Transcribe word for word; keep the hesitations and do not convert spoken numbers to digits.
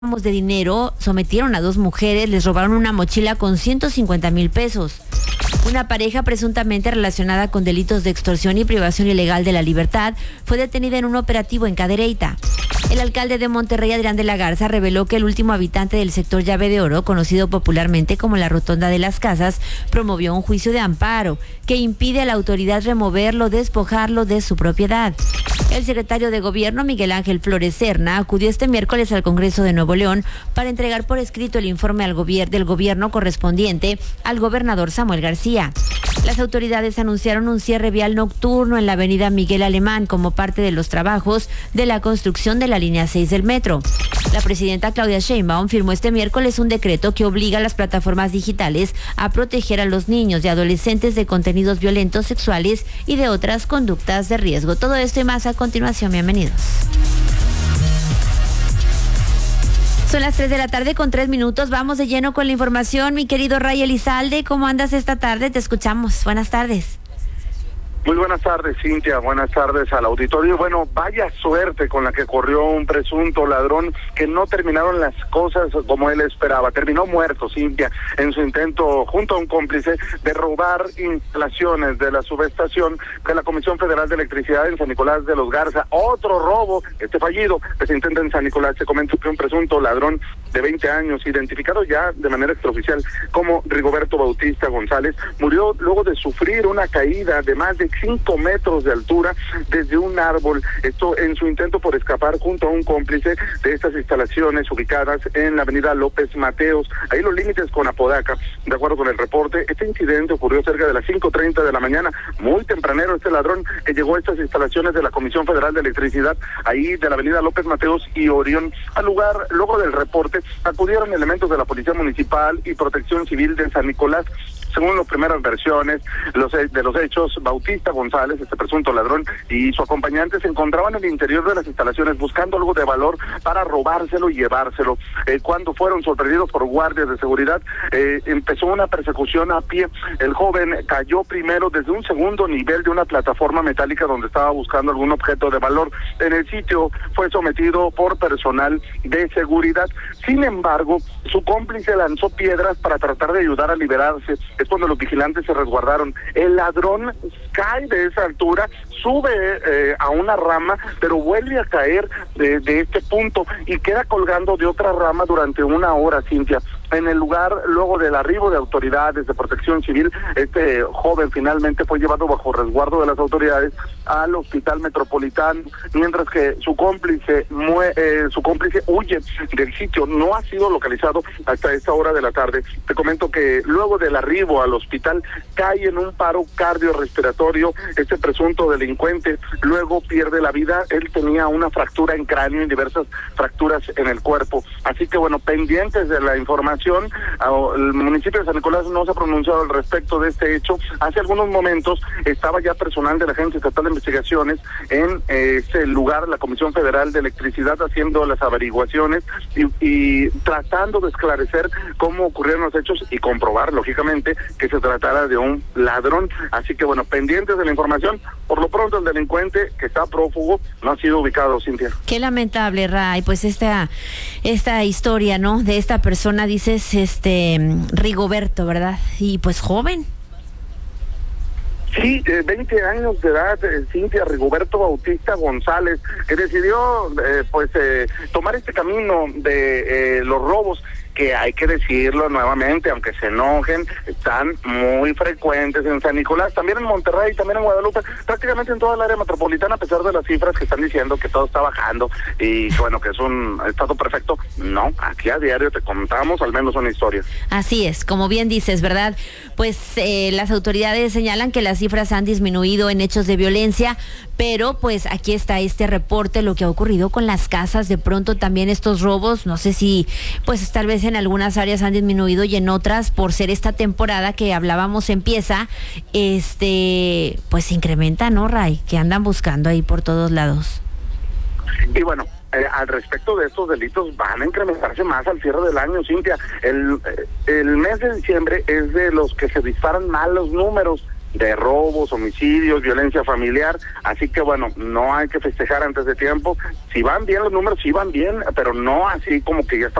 de dinero, sometieron a dos mujeres, les robaron una mochila con ciento cincuenta mil pesos. Una pareja presuntamente relacionada con delitos de extorsión y privación ilegal de la libertad fue detenida en un operativo en Cadereyta. El alcalde de Monterrey, Adrián de la Garza, reveló que el último habitante del sector Llave de Oro, conocido popularmente como la Rotonda de las Casas, promovió un juicio de amparo que impide a la autoridad removerlo, despojarlo de su propiedad. El secretario de Gobierno, Miguel Ángel Flores Serna, acudió este miércoles al Congreso de Nuevo León para entregar por escrito el informe al gobier- del gobierno correspondiente al gobernador Samuel García. Las autoridades anunciaron un cierre vial nocturno en la avenida Miguel Alemán como parte de los trabajos de la construcción de la línea seis del metro. La presidenta Claudia Sheinbaum firmó este miércoles un decreto que obliga a las plataformas digitales a proteger a los niños y adolescentes de contenidos violentos, sexuales y de otras conductas de riesgo. Todo esto y más a continuación. Bienvenidos. Son las tres de la tarde con tres minutos. Vamos de lleno con la información. Mi querido Ray Elizalde, ¿cómo andas esta tarde? Te escuchamos. Buenas tardes. Muy buenas tardes, Cintia. Buenas tardes al auditorio. Bueno, vaya suerte con la que corrió un presunto ladrón que no terminaron las cosas como él esperaba. Terminó muerto, Cintia, en su intento, junto a un cómplice, de robar instalaciones de la subestación de la Comisión Federal de Electricidad en San Nicolás de los Garza. Otro robo, este fallido, que se intenta en San Nicolás. Se comentó que un presunto ladrón de veinte años, identificado ya de manera extraoficial como Rigoberto Bautista González, murió luego de sufrir una caída de más de cinco metros de altura desde un árbol. Esto en su intento por escapar junto a un cómplice de estas instalaciones ubicadas en la avenida López Mateos, ahí los límites con Apodaca. De acuerdo con el reporte, este incidente ocurrió cerca de las cinco treinta de la mañana, muy tempranero. Este ladrón que llegó a estas instalaciones de la Comisión Federal de Electricidad, ahí de la avenida López Mateos y Orión. Al lugar, luego del reporte, acudieron elementos de la Policía Municipal y Protección Civil de San Nicolás. Según las primeras versiones los de los hechos, Bautista González, este presunto ladrón, y su acompañante se encontraban en el interior de las instalaciones buscando algo de valor para robárselo y llevárselo. Eh, cuando fueron sorprendidos por guardias de seguridad, eh, empezó una persecución a pie. El joven cayó primero desde un segundo nivel de una plataforma metálica donde estaba buscando algún objeto de valor. En el sitio fue sometido por personal de seguridad. Sin embargo, su cómplice lanzó piedras para tratar de ayudar a liberarse. Es cuando los vigilantes se resguardaron. El ladrón cae de esa altura, sube eh, a una rama, pero vuelve a caer de, de este punto y queda colgando de otra rama durante una hora, Cintia. En el lugar, luego del arribo de autoridades de Protección Civil, este joven finalmente fue llevado bajo resguardo de las autoridades al Hospital Metropolitano, mientras que su cómplice mue eh, su cómplice huye del sitio. No ha sido localizado hasta esta hora de la tarde. Te comento que luego del arribo al hospital cae en un paro cardiorrespiratorio este presunto delincuente, luego pierde la vida. Él tenía una fractura en cráneo y diversas fracturas en el cuerpo. Así que bueno, pendientes de la información. El municipio de San Nicolás no se ha pronunciado al respecto de este hecho. Hace algunos momentos estaba ya personal de la Agencia Estatal de Investigaciones en eh, ese lugar, la Comisión Federal de Electricidad, haciendo las averiguaciones y, y tratando de esclarecer cómo ocurrieron los hechos y comprobar, lógicamente, que se tratara de un ladrón. Así que bueno, pendientes de la información. Por lo pronto, el delincuente, que está prófugo, no ha sido ubicado, Cintia. Qué lamentable, Ray. Pues esta, esta historia, ¿no? De esta persona, dices, este, Rigoberto, ¿verdad? Y pues joven. Sí, eh, veinte años de edad, eh, Cintia, Rigoberto Bautista González, que decidió eh, pues eh, tomar este camino de eh, los robos, que hay que decirlo nuevamente, aunque se enojen, están muy frecuentes en San Nicolás, también en Monterrey, también en Guadalupe, prácticamente en toda el área metropolitana, a pesar de las cifras que están diciendo que todo está bajando y bueno, que es un estado perfecto. No, aquí a diario te contamos al menos una historia. Así es, como bien dices, ¿verdad? Pues eh, las autoridades señalan que las cifras han disminuido en hechos de violencia, pero pues aquí está este reporte, lo que ha ocurrido con las casas. De pronto también estos robos, no sé si pues tal vez en algunas áreas han disminuido y en otras, por ser esta temporada que hablábamos empieza, este pues se incrementa, ¿no, Ray? Que andan buscando ahí por todos lados. Y bueno, Eh, al respecto de estos delitos van a incrementarse más al cierre del año, Cintia. El, el mes de diciembre es de los que se disparan mal los números. de robos, homicidios, violencia familiar, así que bueno, no hay que festejar antes de tiempo. Si van bien los números, sí van bien, pero no así como que ya está